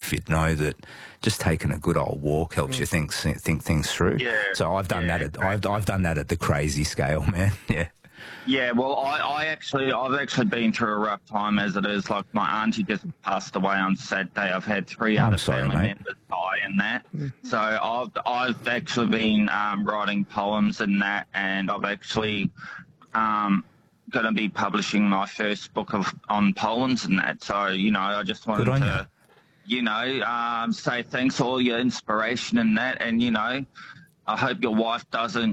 life, you'd know that just taking a good old walk helps you think things through. Yeah. So I've done that. I've done that at the crazy scale, man. Yeah. Yeah, well, I've actually been through a rough time as it is. Like, my auntie just passed away on Saturday. I've had three other family members die in that. So I've actually been writing poems in that, and I've actually going to be publishing my first book on poems and that. So, you know, I just wanted to, you know, say thanks for all your inspiration in that, and, you know, I hope your wife doesn't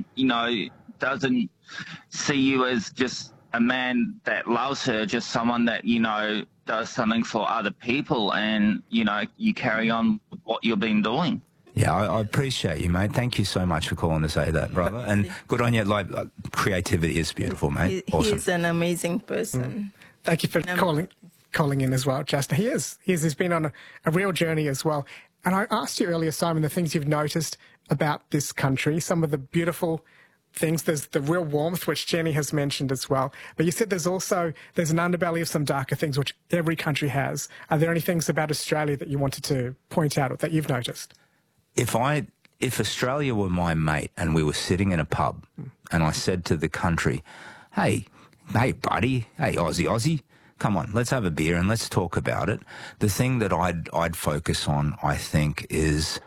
see you as just a man that loves her, just someone that, you know, does something for other people, and, you know, you carry on with what you've been doing. Yeah, I appreciate you, mate. Thank you so much for calling to say that, brother. And good on you. Like, creativity is beautiful, mate. Awesome. He's an amazing person. Thank you for calling in as well, Justin. He's been on a real journey as well. And I asked you earlier, Simon, the things you've noticed about this country, some of the beautiful things. There's the real warmth, which Jenny has mentioned as well. But you said there's an underbelly of some darker things, which every country has. Are there any things about Australia that you wanted to point out or that you've noticed? If Australia were my mate and we were sitting in a pub and I said to the country, hey, buddy, hey, Aussie, come on, let's have a beer and let's talk about it. The thing that I'd focus on, I think, is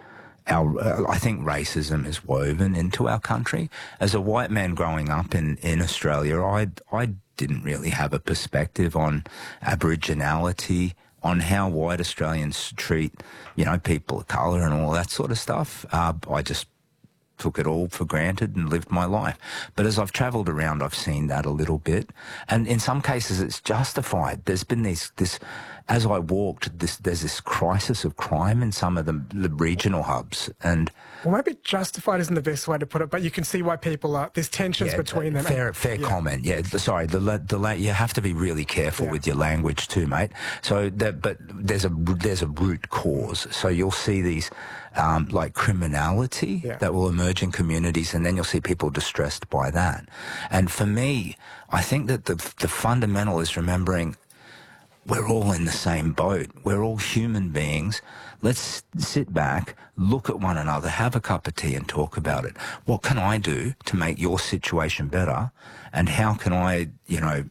I think racism is woven into our country. As a white man growing up in Australia, I didn't really have a perspective on Aboriginality, on how white Australians treat, you know, people of colour and all that sort of stuff. I just took it all for granted and lived my life. But as I've travelled around, I've seen that a little bit. And in some cases, it's justified. There's been this as I walked, there's this crisis of crime in some of the regional hubs. And well, maybe justified isn't the best way to put it, but you can see why people are, there's tensions between them. Fair comment. Yeah, sorry, you have to be really careful with your language too, mate. So but there's a root cause. So you'll see these like criminality that will emerge in communities, and then you'll see people distressed by that. And for me, I think that the fundamental is remembering we're all in the same boat. We're all human beings. Let's sit back, look at one another, have a cup of tea and talk about it. What can I do to make your situation better? And how can I, you know,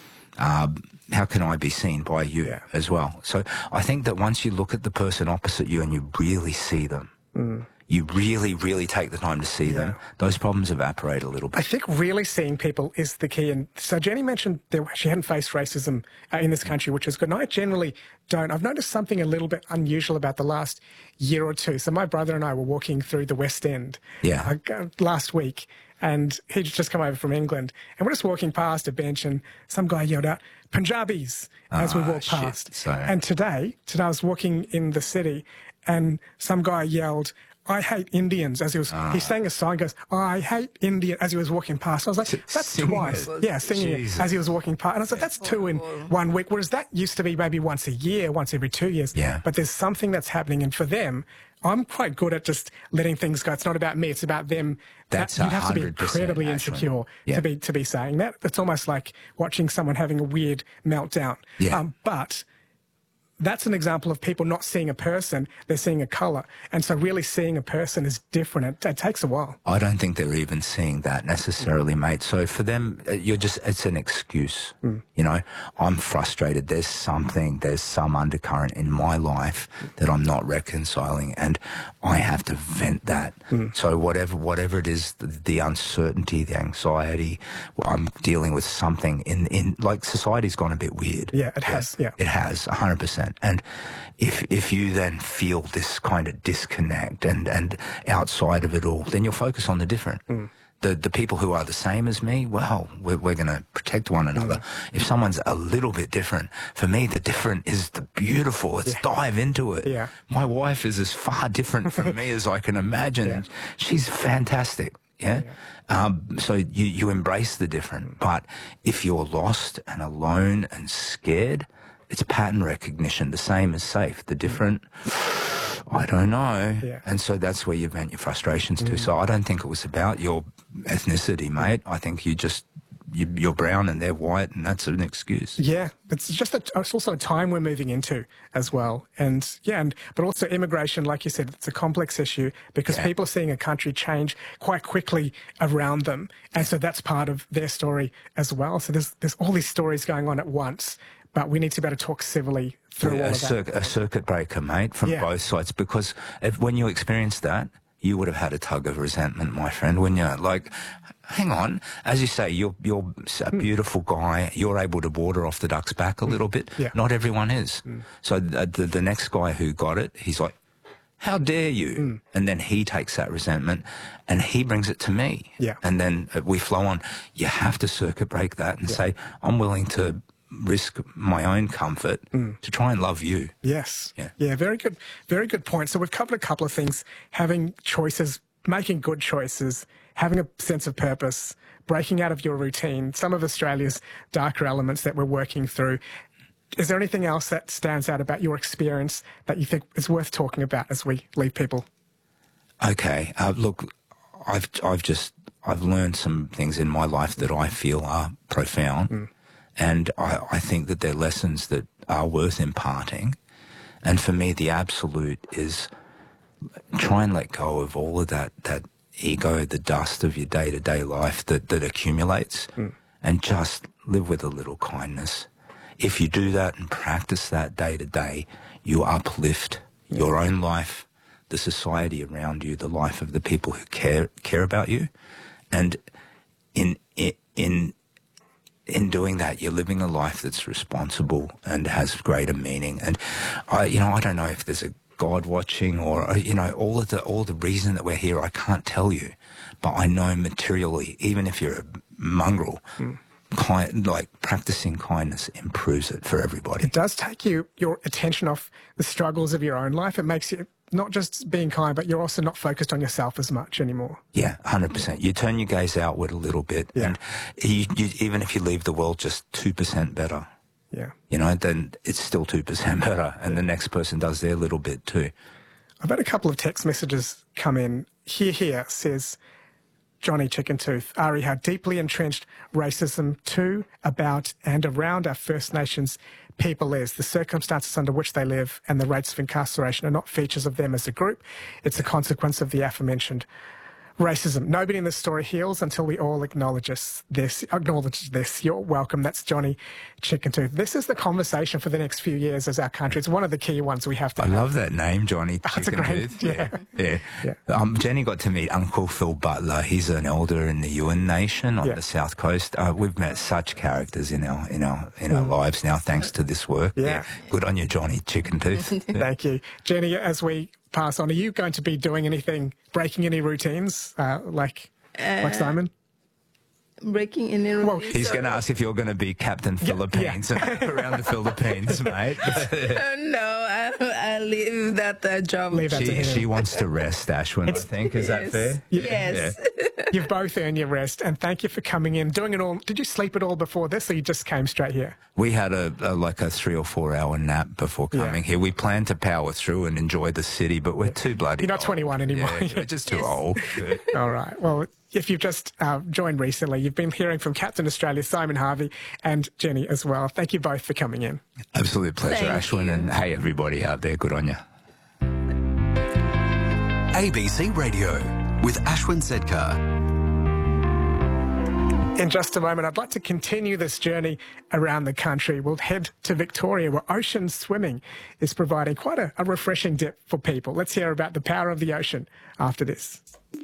how can I be seen by you as well? So I think that once you look at the person opposite you and you really see them, you really, really take the time to see them, those problems evaporate a little bit. I think really seeing people is the key. And so Jenny mentioned that she hadn't faced racism in this country, which is good. And I generally don't. I've noticed something a little bit unusual about the last year or two. So my brother and I were walking through the West End last week, and he'd just come over from England. And we're just walking past a bench, and some guy yelled out, "Punjabis," as we walked past. And today I was walking in the city, and some guy yelled, "I hate Indians," as he sang a song, goes, "I hate India," as he was walking past. I was like, that's twice. Singing it as he was walking past. And I was like, that's two in 1 week, whereas that used to be maybe once a year, once every 2 years. Yeah. But there's something that's happening, and for them, I'm quite good at just letting things go. It's not about me, it's about them. That's you have to be incredibly insecure to be saying that. It's almost like watching someone having a weird meltdown. But that's an example of people not seeing a person, they're seeing a colour. And so really seeing a person is different. It takes a while. I don't think they're even seeing that necessarily, mate. So for them, it's an excuse. You know, I'm frustrated. There's some undercurrent in my life that I'm not reconciling, and I have to vent that. So whatever it is, the uncertainty, the anxiety, I'm dealing with something in like society's gone a bit weird. Yeah, it has. Yeah. It has, 100%. And if you then feel this kind of disconnect and outside of it all, then you'll focus on the different. The people who are the same as me, well, we're going to protect one another. If someone's a little bit different, for me, the different is the beautiful. Let's dive into it. Yeah. My wife is as far different from me as I can imagine. She's fantastic. So you embrace the different. But if you're lost and alone and scared, it's pattern recognition, the same as safe. The different, I don't know. And so that's where you vent your frustrations to. So I don't think it was about your ethnicity, mate. I think you just you're brown and they're white, and that's an excuse. Yeah, it's also a time we're moving into as well. But also immigration, like you said, it's a complex issue because people are seeing a country change quite quickly around them. And so that's part of their story as well. So there's all these stories going on at once, but we need to be able to talk civilly through all of that. A circuit breaker, mate, from both sides, because when you experience that, you would have had a tug of resentment, my friend, wouldn't you? Like, hang on, as you say, you're a beautiful guy. You're able to water off the duck's back a little bit. Yeah. Not everyone is. So the next guy who got it, he's like, how dare you? And then he takes that resentment and he brings it to me. Yeah. And then we flow on. You have to circuit break that and say, I'm willing to risk my own comfort to try and love you. Yes. Yeah, very good point. So we've covered a couple of things: having choices, making good choices, having a sense of purpose, breaking out of your routine, some of Australia's darker elements that we're working through. Is there anything else that stands out about your experience that you think is worth talking about as we leave people? Okay. Look, I've learned some things in my life that I feel are profound. And I think that they're lessons that are worth imparting. And for me, the absolute is try and let go of all of that ego, the dust of your day-to-day life that accumulates, and just live with a little kindness. If you do that and practice that day-to-day, you uplift your own life, the society around you, the life of the people who care about you. And in doing that, you're living a life that's responsible and has greater meaning. And I don't know if there's a God watching or all the reason that we're here. I can't tell you, but I know materially, even if you're a mongrel, practicing kindness improves it for everybody. It does take your attention off the struggles of your own life. It makes you not just being kind, but you're also not focused on yourself as much anymore. Yeah, 100%. You turn your gaze outward a little bit, and you, even if you leave the world just 2% better, then it's still 2% better, and the next person does their little bit too. I've had a couple of text messages come in. Here says Johnny Chickentooth, Ari, how deeply entrenched racism to, about and around our First Nations people is. The circumstances under which they live and the rates of incarceration are not features of them as a group. It's a consequence of the aforementioned racism. Nobody in this story heals until we all acknowledge this. You're welcome. That's Johnny Chickentooth. This is the conversation for the next few years as our country. It's one of the key ones we have to have. I love that name, Johnny Chickentooth. Yeah. Jenny got to meet Uncle Phil Butler. He's an elder in the Yuin Nation on the South Coast. We've met such characters in our lives now, thanks to this work. Yeah. Good on you, Johnny Chickentooth. Thank you. Jenny, as we pass on, are you going to be doing anything, breaking any routines like Simon? Breaking any routines? Well, he's going to ask if you're going to be Captain Philippines around the Philippines, mate. No, I leave that job. She wants to rest, Ashwin, I think. Is that fair? Yes. Yeah. You've both earned your rest, and thank you for coming in, doing it all. Did you sleep at all before this, or you just came straight here? We had a 3 or 4 hour nap before coming here. We planned to power through and enjoy the city, but we're too bloody You're not 21 anymore. We're just too old. All right. Well, if you've just joined recently, you've been hearing from Captain Australia, Simon Harvey, and Jenny as well. Thank you both for coming in. Absolute pleasure, Ashwin. And hey, everybody out there, good on you. ABC Radio with Ashwin Sedkar. In just a moment, I'd like to continue this journey around the country. We'll head to Victoria, where ocean swimming is providing quite a refreshing dip for people. Let's hear about the power of the ocean after this.